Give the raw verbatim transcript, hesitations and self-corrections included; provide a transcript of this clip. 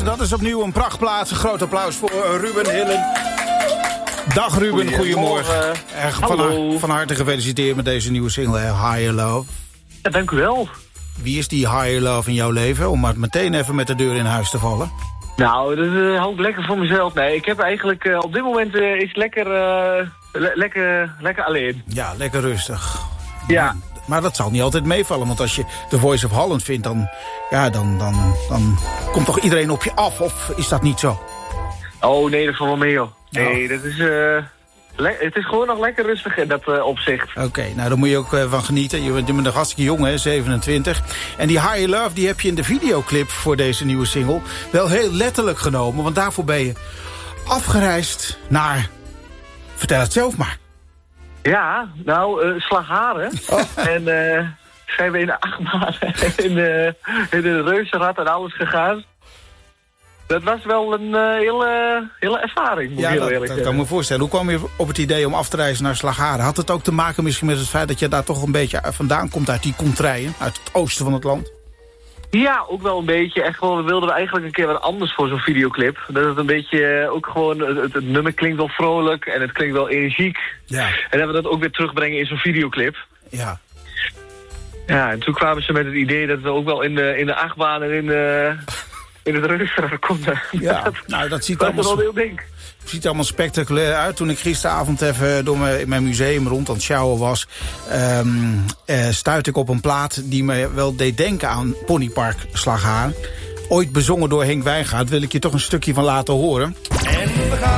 Dat is opnieuw een prachtplaats. Een groot applaus voor Ruben Hillen. Dag Ruben, goedemorgen. Uh, van, har- van harte gefeliciteerd met deze nieuwe single, Higher Love. Ja, dank u wel. Wie is die Higher Love in jouw leven? Om maar meteen even met de deur in huis te vallen. Nou, dat uh, hou ik lekker voor mezelf. Nee, ik heb eigenlijk uh, op dit moment uh, is lekker, uh, le- lekker, lekker alleen. Ja, lekker rustig. Ja. Maar, maar dat zal niet altijd meevallen, want als je The Voice of Holland vindt, dan, ja, dan, dan, dan komt toch iedereen op je af, of is dat niet zo? Oh nee, dat valt wel mee, joh. Nee, oh. dat is... Uh... Le- het is gewoon nog lekker rustig in dat uh, opzicht. Oké, okay, nou daar moet je ook uh, van genieten. Je bent nog hartstikke jong, hè, zevenentwintig. En die Higher Love, die heb je in de videoclip voor deze nieuwe single wel heel letterlijk genomen. Want daarvoor ben je afgereisd naar... Vertel het zelf maar. Ja, nou, uh, Slagharen. Oh. En uh, zijn we in de achtbaan in de, in de reuzenrad en alles gegaan. Dat was wel een uh, hele, hele ervaring, moet ja, ik heel dat, eerlijk dat zeggen. kan ik me voorstellen. Hoe kwam je op het idee om af te reizen naar Slagharen? Had het ook te maken misschien met het feit dat je daar toch een beetje vandaan komt uit die contraien, uit het oosten van het land? Ja, ook wel een beetje. Echt gewoon, we wilden eigenlijk een keer wat anders voor zo'n videoclip. Dat het een beetje, ook gewoon, het, het nummer klinkt wel vrolijk en het klinkt wel energiek. Ja. En dat we dat ook weer terugbrengen in zo'n videoclip. Ja. Ja, en toen kwamen ze met het idee dat we ook wel in de, in de achtbaan en in de... in het reuzenrad konden. Ja, dat, nou, dat ziet dat allemaal, wel heel ding. ziet allemaal spectaculair uit. Toen ik gisteravond even door mijn, in mijn museum rond aan het sjouwen was, Um, uh, stuitte ik op een plaat die me wel deed denken aan Ponypark Slagharen. Ooit bezongen door Henk Wijngaard. Wil ik je toch een stukje van laten horen. En we gaan